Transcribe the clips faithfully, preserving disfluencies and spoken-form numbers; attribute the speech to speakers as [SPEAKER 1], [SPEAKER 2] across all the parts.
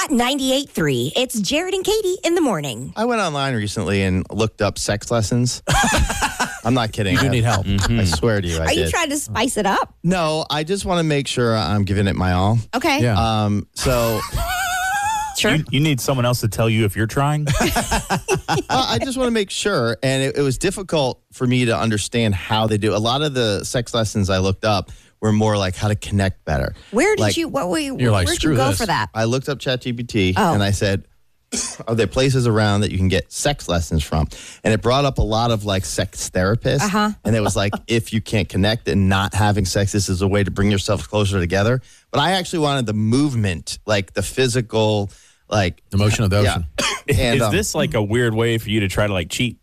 [SPEAKER 1] Hot ninety-eight point three. It's Jared and Katie in the morning.
[SPEAKER 2] I went online recently and looked up sex lessons. I'm not kidding.
[SPEAKER 3] You do
[SPEAKER 2] I,
[SPEAKER 3] need help.
[SPEAKER 2] I swear to you, I
[SPEAKER 1] Are
[SPEAKER 2] did.
[SPEAKER 1] you trying to spice it up?
[SPEAKER 2] No, I just want to make sure I'm giving it my all.
[SPEAKER 1] Okay.
[SPEAKER 3] Yeah.
[SPEAKER 2] Um, so
[SPEAKER 1] Sure.
[SPEAKER 4] You, you need someone else to tell you if you're trying?
[SPEAKER 2] uh, I just want to make sure. And it, it was difficult for me to understand how they do. A lot of the sex lessons I looked up were more like how to connect better.
[SPEAKER 1] Where did
[SPEAKER 2] Like,
[SPEAKER 1] you, what were you,
[SPEAKER 3] You're like,
[SPEAKER 1] where'd
[SPEAKER 3] "Screw
[SPEAKER 1] you go
[SPEAKER 3] this."
[SPEAKER 1] for that?
[SPEAKER 2] I looked up ChatGPT
[SPEAKER 1] Oh.
[SPEAKER 2] and I said, are there places around that you can get sex lessons from? And it brought up a lot of like sex therapists.
[SPEAKER 1] Uh-huh.
[SPEAKER 2] And it was like, if you can't connect and not having sex, this is a way to bring yourselves closer together. But I actually wanted the movement, like the physical, like
[SPEAKER 3] The motion of the
[SPEAKER 2] yeah.
[SPEAKER 3] ocean.
[SPEAKER 2] And,
[SPEAKER 4] Is
[SPEAKER 2] um,
[SPEAKER 4] this like a weird way for you to try to like cheat?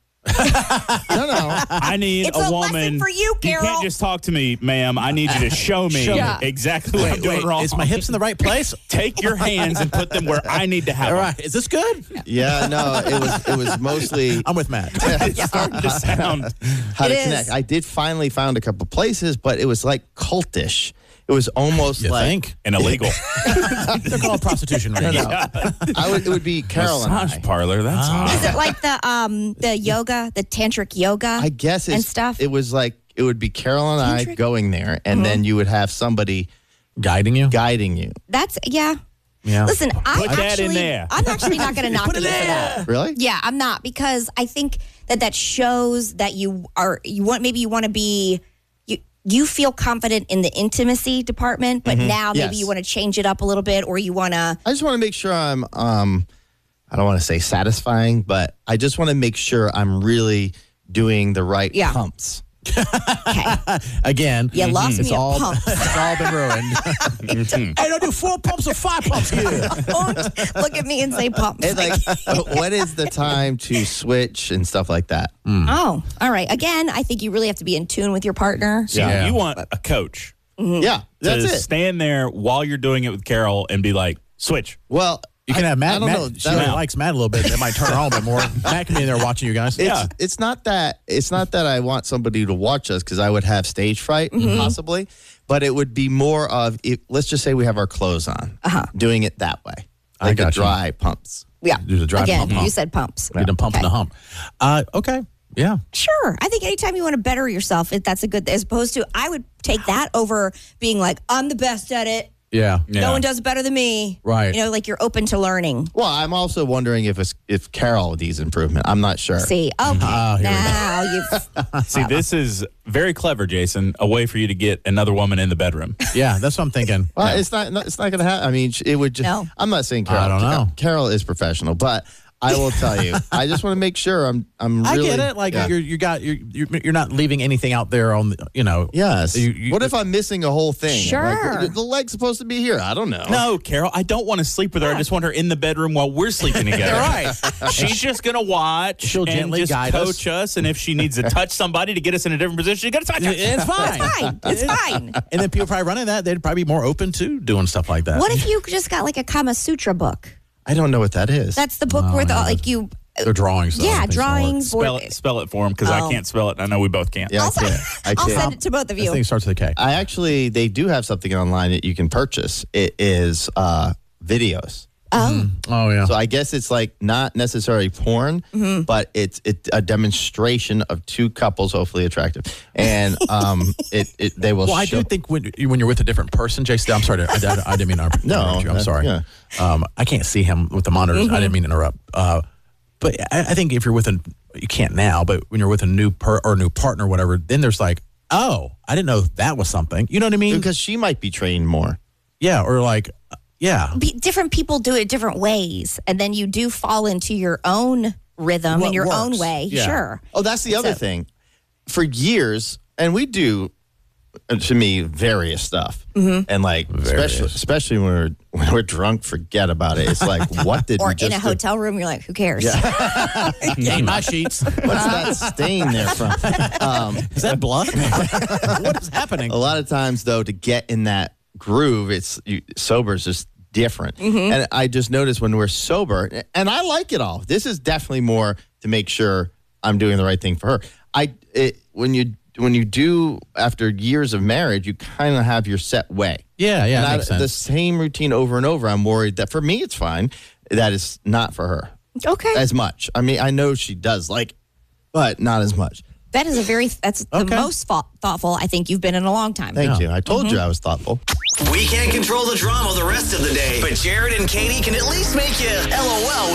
[SPEAKER 2] no, no.
[SPEAKER 4] I need
[SPEAKER 1] It's
[SPEAKER 4] a
[SPEAKER 1] a
[SPEAKER 4] woman.
[SPEAKER 1] lesson for you, Carol.
[SPEAKER 4] You can't just talk to me, ma'am. I need you to show me
[SPEAKER 3] Show me.
[SPEAKER 1] Yeah.
[SPEAKER 4] exactly what I'm
[SPEAKER 3] Wait,
[SPEAKER 4] doing
[SPEAKER 3] wait,
[SPEAKER 4] wrong.
[SPEAKER 3] is my hips in the right place?
[SPEAKER 4] Take your hands and put them where I need to have
[SPEAKER 3] All
[SPEAKER 4] them.
[SPEAKER 3] right. Is this good?
[SPEAKER 2] Yeah, no, it was it was mostly
[SPEAKER 3] I'm with Matt.
[SPEAKER 4] It's starting to sound.
[SPEAKER 2] how
[SPEAKER 1] It
[SPEAKER 2] to
[SPEAKER 1] is.
[SPEAKER 2] connect. I did finally found a couple places, but it was like cultish. It was almost
[SPEAKER 3] You
[SPEAKER 2] like
[SPEAKER 3] think?
[SPEAKER 4] And illegal.
[SPEAKER 3] They're called prostitution right
[SPEAKER 2] No,
[SPEAKER 3] now.
[SPEAKER 2] no. I would, it would be Carol and
[SPEAKER 4] Massage
[SPEAKER 2] I.
[SPEAKER 4] parlor. That's
[SPEAKER 1] Is
[SPEAKER 4] odd.
[SPEAKER 1] it like the um the yoga, the tantric yoga?
[SPEAKER 2] I guess it's,
[SPEAKER 1] and stuff?
[SPEAKER 2] It was like it would be Carol and I
[SPEAKER 1] Tantric?
[SPEAKER 2] going there, and then you would have somebody
[SPEAKER 3] Guiding you?
[SPEAKER 2] guiding you.
[SPEAKER 1] That's yeah.
[SPEAKER 3] Yeah.
[SPEAKER 1] Listen, I
[SPEAKER 4] Put that in
[SPEAKER 1] actually,
[SPEAKER 4] there.
[SPEAKER 1] I'm actually not going to knock
[SPEAKER 3] Put
[SPEAKER 1] you
[SPEAKER 3] it
[SPEAKER 1] for
[SPEAKER 3] in.
[SPEAKER 1] that.
[SPEAKER 2] Really?
[SPEAKER 1] Yeah, I'm not because I think that that shows that you are you want maybe you want to be you you feel confident in the intimacy department, but now maybe
[SPEAKER 2] Yes.
[SPEAKER 1] you want to change it up a little bit, or you want to.
[SPEAKER 2] I just want to make sure I'm. Um, I don't want to say satisfying, but I just want to make sure I'm really doing the right
[SPEAKER 1] Yeah.
[SPEAKER 2] pumps.
[SPEAKER 1] Okay,
[SPEAKER 3] Again,
[SPEAKER 1] you lost
[SPEAKER 3] it's
[SPEAKER 1] me
[SPEAKER 3] all,
[SPEAKER 1] at pumps.
[SPEAKER 3] it's all been ruined. Hey, don't do four pumps or five pumps here.
[SPEAKER 1] Don't look at me and say pumps.
[SPEAKER 2] And like, what is the time to switch and stuff like that?
[SPEAKER 1] Oh, all right. Again, I think you really have to be in tune with your partner.
[SPEAKER 4] So
[SPEAKER 3] Yeah.
[SPEAKER 4] you want a coach
[SPEAKER 2] Yeah, that's
[SPEAKER 4] to
[SPEAKER 2] it.
[SPEAKER 4] stand there while you're doing it with Carol and be like, switch.
[SPEAKER 2] Well,
[SPEAKER 3] You can
[SPEAKER 2] I-
[SPEAKER 3] have Matt.
[SPEAKER 2] I don't
[SPEAKER 3] Matt
[SPEAKER 2] know.
[SPEAKER 3] she
[SPEAKER 2] That-
[SPEAKER 3] really likes Matt a little bit. That might turn her on a bit more. Matt can be in there watching you guys.
[SPEAKER 2] It's,
[SPEAKER 4] Yeah.
[SPEAKER 2] it's not that it's not that I want somebody to watch us because I would have stage fright possibly, but it would be more of if, let's just say we have our clothes on,
[SPEAKER 1] Uh-huh.
[SPEAKER 2] doing it that way,
[SPEAKER 3] I
[SPEAKER 2] like the
[SPEAKER 3] got you.
[SPEAKER 2] dry pumps.
[SPEAKER 1] Yeah.
[SPEAKER 3] Do the dry
[SPEAKER 1] Again,
[SPEAKER 3] pump, huh?
[SPEAKER 1] you said pumps.
[SPEAKER 3] Get them pumping
[SPEAKER 1] Okay.
[SPEAKER 3] the hump. Uh, okay. Yeah.
[SPEAKER 1] Sure. I think anytime you want to better yourself, it, that's a good as opposed to I would take that over being like, I'm the best at it.
[SPEAKER 3] Yeah.
[SPEAKER 4] Yeah.
[SPEAKER 1] No one does it better than me.
[SPEAKER 3] Right.
[SPEAKER 1] You know, like you're open to learning.
[SPEAKER 2] Well, I'm also wondering if it's, if Carol needs improvement. I'm not sure.
[SPEAKER 1] See, okay.
[SPEAKER 3] Oh, here we go.
[SPEAKER 1] now you've
[SPEAKER 4] See, this is very clever, Jason. A way for you to get another woman in the bedroom.
[SPEAKER 3] Yeah. That's what I'm thinking.
[SPEAKER 2] Well, it's not. It's not going to happen. I mean, it would just.
[SPEAKER 1] No.
[SPEAKER 2] I'm not saying Carol.
[SPEAKER 3] I don't know.
[SPEAKER 2] Carol is professional, but I will tell you. I just want to make sure I'm. I'm
[SPEAKER 3] I
[SPEAKER 2] really.
[SPEAKER 3] get it. Like
[SPEAKER 2] yeah.
[SPEAKER 3] you're, you got, you're, you're, you're not leaving anything out there on, the, you know.
[SPEAKER 2] Yes.
[SPEAKER 3] You- you-
[SPEAKER 2] what if I'm missing a whole thing?
[SPEAKER 1] Sure.
[SPEAKER 2] Like, the leg's supposed to be here. I don't know.
[SPEAKER 4] No, Carol, I don't want to sleep with her. I just want her in the bedroom while we're sleeping together.
[SPEAKER 3] Right.
[SPEAKER 4] She's just going to watch
[SPEAKER 3] She'll
[SPEAKER 4] and
[SPEAKER 3] gently
[SPEAKER 4] just
[SPEAKER 3] guide us.
[SPEAKER 4] coach us. And if she needs to touch somebody to get us in a different position, she's got to touch us.
[SPEAKER 3] It's fine.
[SPEAKER 1] fine. It's fine.
[SPEAKER 3] And then people probably running that, they'd probably be more open to doing stuff like that.
[SPEAKER 1] What if you just got like a Kama Sutra book?
[SPEAKER 2] I don't know what that is.
[SPEAKER 1] That's the book
[SPEAKER 3] Oh,
[SPEAKER 1] where the
[SPEAKER 3] yeah.
[SPEAKER 1] like you
[SPEAKER 3] They're drawings. Though.
[SPEAKER 1] yeah,
[SPEAKER 3] Things don't work.
[SPEAKER 1] drawings,
[SPEAKER 4] Spell
[SPEAKER 1] board-
[SPEAKER 4] it, spell it for him because
[SPEAKER 1] Oh.
[SPEAKER 4] I can't spell it. I know we both can't.
[SPEAKER 2] yeah, I
[SPEAKER 1] I'll,
[SPEAKER 2] can't. I
[SPEAKER 1] I'll
[SPEAKER 2] can't.
[SPEAKER 1] send it to both of
[SPEAKER 3] This
[SPEAKER 1] you.
[SPEAKER 3] thing starts with a K.
[SPEAKER 2] I actually, they do have something online that you can purchase. It is uh, videos.
[SPEAKER 1] Oh,
[SPEAKER 3] Oh, yeah.
[SPEAKER 2] So I guess it's like not necessarily porn,
[SPEAKER 1] Mm-hmm.
[SPEAKER 2] but it's it, a demonstration of two couples, hopefully attractive, and um, it, it they will.
[SPEAKER 3] Well, I
[SPEAKER 2] show,
[SPEAKER 3] do think when you- when you're with a different person, Jason. I'm sorry, to, I, I, I didn't mean to interrupt
[SPEAKER 2] No,
[SPEAKER 3] you. I'm
[SPEAKER 2] that-
[SPEAKER 3] sorry.
[SPEAKER 2] yeah.
[SPEAKER 3] Um, I can't see him with the monitors. I didn't mean to interrupt. Uh, but I, I think if you're with a, you can't now, but when you're with a new per or a new partner, or whatever, then there's like, oh, I didn't know that was something. You know what I mean?
[SPEAKER 2] because she might be trained more.
[SPEAKER 3] Yeah, or like, uh, yeah.
[SPEAKER 1] Be, different people do it different ways, and then you do fall into your own rhythm
[SPEAKER 3] What
[SPEAKER 1] in your
[SPEAKER 3] works.
[SPEAKER 1] own way.
[SPEAKER 3] Yeah.
[SPEAKER 1] Sure.
[SPEAKER 2] Oh, that's the other
[SPEAKER 1] So-
[SPEAKER 2] thing. For years, and we do, uh, to me, various stuff,
[SPEAKER 1] Mm-hmm.
[SPEAKER 2] and like especially especially when we're when we're drunk, forget about it. It's like, what did
[SPEAKER 1] Or
[SPEAKER 2] we
[SPEAKER 1] in
[SPEAKER 2] just
[SPEAKER 1] a
[SPEAKER 2] do?
[SPEAKER 1] hotel room, you're like, who cares?
[SPEAKER 3] Ain't my sheets.
[SPEAKER 2] What's that stain there from? Um,
[SPEAKER 3] Is that blood? What is happening?
[SPEAKER 2] a lot of times, though, to get in that groove, it's you, sober is just different. And I just noticed when we're sober, and I like it all. This is definitely more to make sure I'm doing the right thing for her. I it, when you when you do after years of marriage, you kind of have your set way.
[SPEAKER 3] Yeah, yeah,
[SPEAKER 2] and
[SPEAKER 3] that
[SPEAKER 2] I,
[SPEAKER 3] makes sense.
[SPEAKER 2] the same routine over and over. I'm worried that for me it's fine. That is not for her
[SPEAKER 1] Okay.
[SPEAKER 2] as much. I mean, I know she does like, it, but not as much.
[SPEAKER 1] That is a very, that's the
[SPEAKER 3] Okay.
[SPEAKER 1] most thought, thoughtful I think you've been in a long time.
[SPEAKER 2] Thank
[SPEAKER 3] Yeah.
[SPEAKER 2] you. I told you I was thoughtful.
[SPEAKER 5] We can't control the drama the rest of the day, but Jared and Katie can at least make you LOL